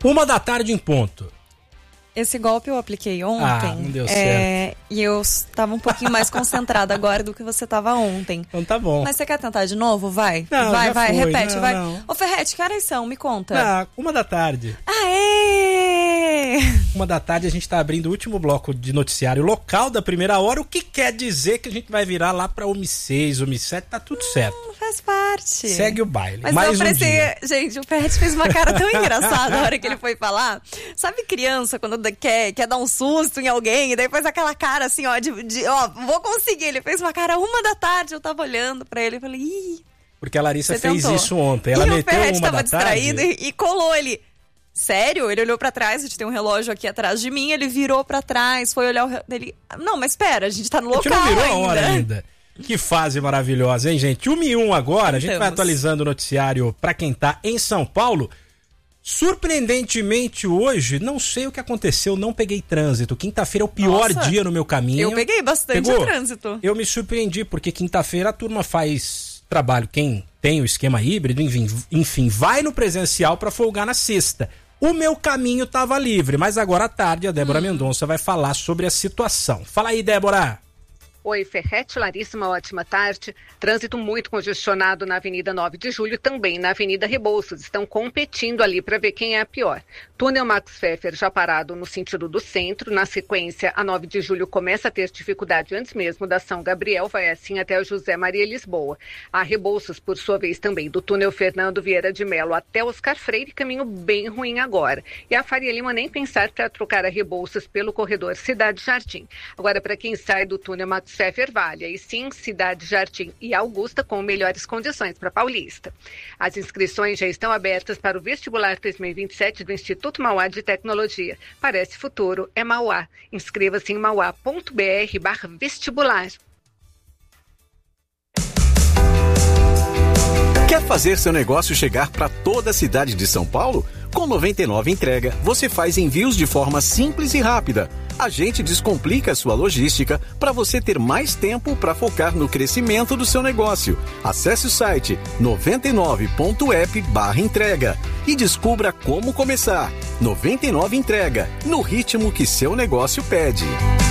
1h em ponto. Esse golpe eu apliquei ontem. Ah, não deu certo. E eu estava um pouquinho mais concentrada agora do que você estava ontem. Então tá bom. Mas você quer tentar de novo? Vai. Não, vai, foi. repete, Não, vai. não. Ô, Ferretti, que horas são? Me conta. 1h. Aê! 1h a gente tá abrindo o último bloco de noticiário local da primeira hora, o que quer dizer que a gente vai virar lá pra 1h06, 1h07, tá tudo certo. Faz parte. Segue o baile. Mas mais não um dia. Gente, o Ferretti fez uma cara tão engraçada na hora que ele foi falar. Sabe criança quando quer dar um susto em alguém e daí faz aquela cara assim, ó, vou conseguir. Ele fez uma cara 1h, eu tava olhando pra ele e falei, ih. Porque a Larissa fez tentou. isso ontem. Ela e meteu o Ferretti 1h tava distraído e colou ele. Sério? Ele olhou pra trás, a gente tem um relógio aqui atrás de mim, ele virou pra trás, foi olhar ele. Não, mas espera, a gente tá no local ainda. A gente não virou a hora ainda. Que fase maravilhosa, hein, gente? 1h01 agora, a gente vai atualizando o noticiário pra quem tá em São Paulo. Surpreendentemente hoje, não sei o que aconteceu, não peguei trânsito. Quinta-feira é o pior dia no meu caminho. Eu peguei bastante trânsito. Eu me surpreendi, porque quinta-feira a turma faz trabalho, quem tem o esquema híbrido, enfim, vai no presencial pra folgar na sexta. O meu caminho tava livre, mas agora à tarde a Débora Mendonça vai falar sobre a situação. Fala aí, Débora. Oi, Ferretti, Larissa, uma ótima tarde. Trânsito muito congestionado na Avenida 9 de Julho, também na Avenida Rebouças. Estão competindo ali para ver quem é a pior. Túnel Max Pfeffer já parado no sentido do centro. Na sequência, a 9 de Julho começa a ter dificuldade antes mesmo da São Gabriel, vai assim até a José Maria Lisboa. A Rebouças, por sua vez, também do túnel Fernando Vieira de Melo até Oscar Freire, caminho bem ruim agora. E a Faria Lima nem pensar para trocar a Rebouças pelo corredor Cidade Jardim. Agora, para quem sai do túnel Max Pfeffer, vale, aí sim, Cidade Jardim e Augusta com melhores condições para Paulista. As inscrições já estão abertas para o vestibular 2027 do Instituto Mauá de Tecnologia. Parece futuro, é Mauá. Inscreva-se em mauá.br/vestibular. Quer fazer seu negócio chegar para toda a cidade de São Paulo? Com 99 Entrega, você faz envios de forma simples e rápida. A gente descomplica a sua logística para você ter mais tempo para focar no crescimento do seu negócio. Acesse o site 99.app/entrega e descubra como começar. 99 Entrega, no ritmo que seu negócio pede.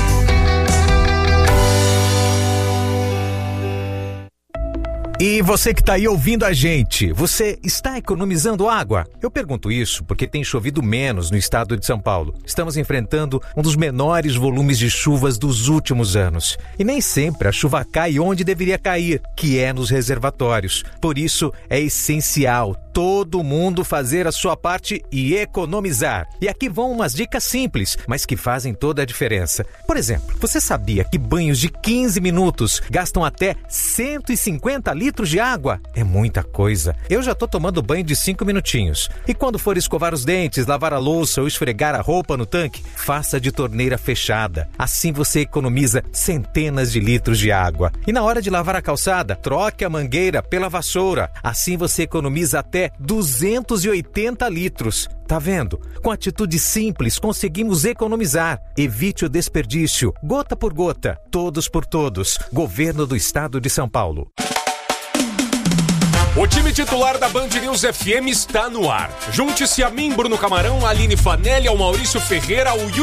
E você que está aí ouvindo a gente, você está economizando água? Eu pergunto isso porque tem chovido menos no estado de São Paulo. Estamos enfrentando um dos menores volumes de chuvas dos últimos anos. E nem sempre a chuva cai onde deveria cair, que é nos reservatórios. Por isso, é essencial todo mundo fazer a sua parte e economizar. E aqui vão umas dicas simples, mas que fazem toda a diferença. Por exemplo, você sabia que banhos de 15 minutos gastam até 150 litros de água? É muita coisa. Eu já tô tomando banho de 5 minutinhos. E quando for escovar os dentes, lavar a louça ou esfregar a roupa no tanque, faça de torneira fechada. Assim você economiza centenas de litros de água. E na hora de lavar a calçada, troque a mangueira pela vassoura. Assim você economiza até 280 litros. Tá vendo? Com atitude simples, conseguimos economizar. Evite o desperdício. Gota por gota. Todos por todos. Governo do Estado de São Paulo. O time titular da Band News FM está no ar. Junte-se a mim, Bruno Camarão, a Aline Fanelli, ao Maurício Ferreira, ao